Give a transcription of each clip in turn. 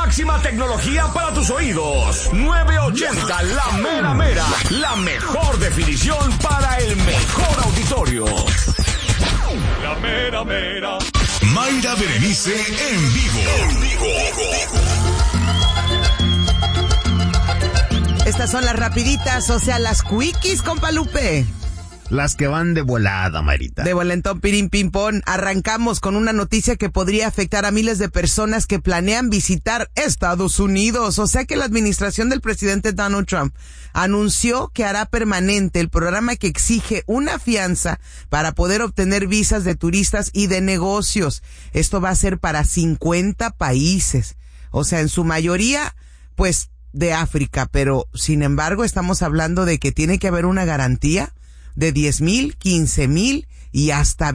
máxima tecnología para tus oídos. 980, la mera mera. La mejor definición para el mejor auditorio. La mera mera. Mayra Berenice en vivo. Estas son las rapiditas, o sea, las quickies, compa Lupe. Las que van de volada, Marita. De volentón, pirín, ping, pong. Arrancamos con una noticia que podría afectar a miles de personas que planean visitar Estados Unidos. O sea que la administración del presidente Donald Trump anunció que hará permanente el programa que exige una fianza para poder obtener visas de turistas y de negocios. Esto va a ser para 50 países. O sea, en su mayoría, pues, de África. Pero, sin embargo, estamos hablando de que tiene que haber una garantía de 10,000, 15,000 y hasta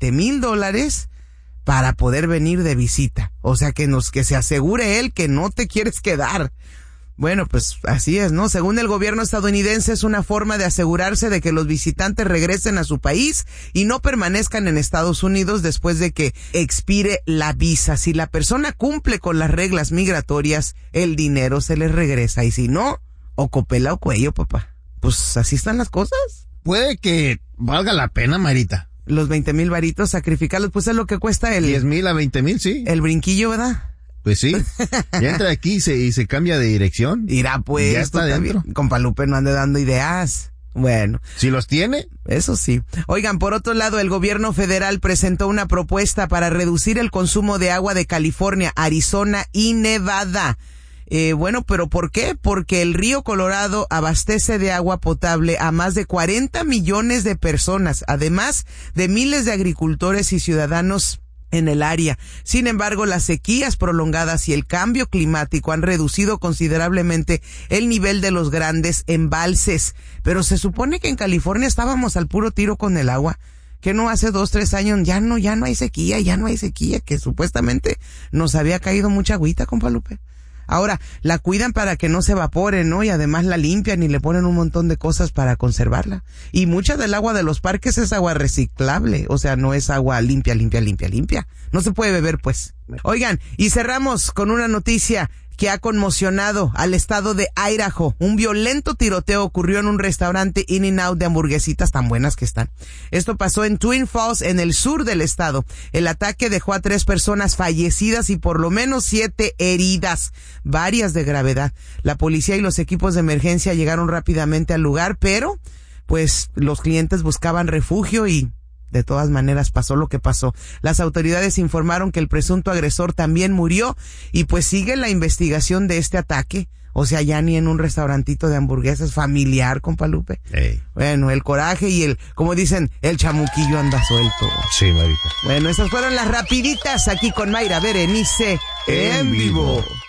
$20,000 para poder venir de visita. O sea, que se asegure él que no te quieres quedar. Bueno, pues así es, ¿no? Según el gobierno estadounidense, es una forma de asegurarse de que los visitantes regresen a su país y no permanezcan en Estados Unidos después de que expire la visa. Si la persona cumple con las reglas migratorias, el dinero se les regresa. Y si no, o copela o cuello, papá. Pues así están las cosas. Puede que valga la pena, Marita. Los 20,000 varitos, sacrificarlos, pues es lo que cuesta 10,000 a 20,000, sí. El brinquillo, ¿verdad? Pues sí. Ya entra aquí y se cambia de dirección. Irá pues. Ya está dentro. Compa Lupe no ande dando ideas. Bueno. Si los tiene. Eso sí. Oigan, por otro lado, el gobierno federal presentó una propuesta para reducir el consumo de agua de California, Arizona y Nevada. Bueno, ¿pero por qué? Porque el río Colorado abastece de agua potable a más de 40 millones de personas, además de miles de agricultores y ciudadanos en el área. Sin embargo, las sequías prolongadas y el cambio climático han reducido considerablemente el nivel de los grandes embalses. Pero se supone que en California estábamos al puro tiro con el agua. Que no hace 2-3 años ya no hay sequía, que supuestamente nos había caído mucha agüita, compa Lupe. Ahora, la cuidan para que no se evapore, ¿no? Y además la limpian y le ponen un montón de cosas para conservarla. Y mucha del agua de los parques es agua reciclable, o sea, no es agua limpia. No se puede beber, pues. Oigan, y cerramos con una noticia que ha conmocionado al estado de Idaho. Un violento tiroteo ocurrió en un restaurante In-N-Out de hamburguesitas tan buenas que están. Esto pasó en Twin Falls, en el sur del estado. El ataque dejó a 3 personas fallecidas y por lo menos 7 heridas, varias de gravedad. La policía y los equipos de emergencia llegaron rápidamente al lugar, pero pues los clientes buscaban refugio y de todas maneras pasó lo que pasó. Las autoridades informaron que el presunto agresor también murió y pues sigue la investigación de este ataque. O sea, ya ni en un restaurantito de hamburguesas familiar, compa Lupe. Hey. Bueno, el coraje y como dicen, el chamuquillo anda suelto. Sí, Marita. Bueno, esas fueron las rapiditas aquí con Mayra Berenice en vivo.